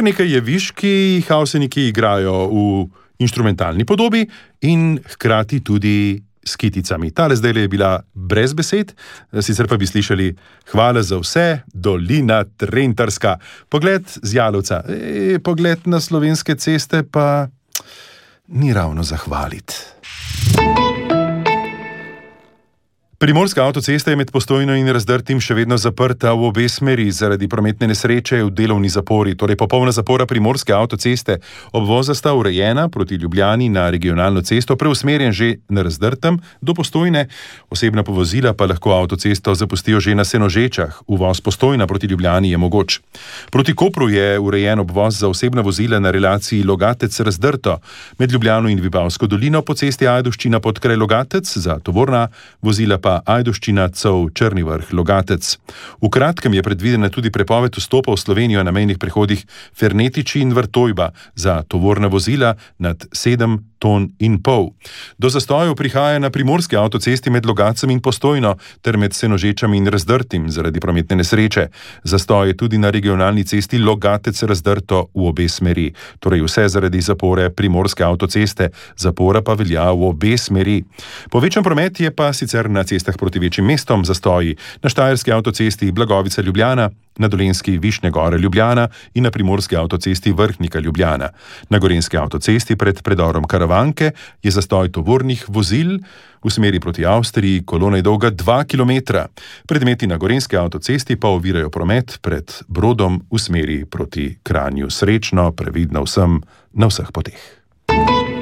Kar nekaj je viš, ki jih Avseniki igrajo v inštrumentalni podobi in hkrati tudi s kiticami. Tale zdaj je bila brez besed, sicer pa bi slišali: hvala za vse, dolina Trentarska. Pogled z Jalovca, pogled na slovenske ceste pa ni ravno zahvaliti. Primorska avtocesta je med Postojno in Razdrtim še vedno zaprta v obe smeri zaradi prometne nesreče v delovni zapori, torej popolna zapora Primorske avtoceste. Obvoza sta urejena proti Ljubljani na regionalno cesto, preusmerjen že na Razdrtem do Postojne, osebna povozila pa lahko avtocesto zapustijo že na Senožečah. Uvoz Postojna proti Ljubljani je mogoč. Proti Kopru je urejen obvoz za osebna vozila na relaciji Logatec-Razdrto. Med Ljubljano in Vipavsko dolino po cesti Ajdovščina pod kraj Logatec, za tovorna vozila pa Ajdovščina, Cov, Črni Vrh, Logatec. V kratkem je predvidena tudi prepoved vstopa v Slovenijo na mejnih prehodih Fernetiči in Vrtojba za tovorna vozila nad 7,5 ton. Do zastojev prihaja na Primorski avtocesti med Logatcem in Postojno ter med Senožečami in Razdrtim zaradi prometne nesreče. Zastoj je tudi na regionalni cesti Logatec-Razdrto v obe smeri. Torej vse zaradi zapore Primorske avtoceste. Zapora pa velja v obe smeri. Povečan promet je pa sicer na cestah proti večjim mestom, zastoji na Štajerski avtocesti Blagovica-Ljubljana, na Dolenjski Višnje Gore Ljubljana in na Primorski avtocesti Vrhnika Ljubljana. Na Gorenjski avtocesti pred predorom Karavanke je zastoj tovornih vozil v smeri proti Avstriji, kolona je dolga 2 kilometra. Predmeti na Gorenjski avtocesti pa ovirajo promet pred Brodom v smeri proti Kranju. Srečno, previdno vsem na vseh poteh.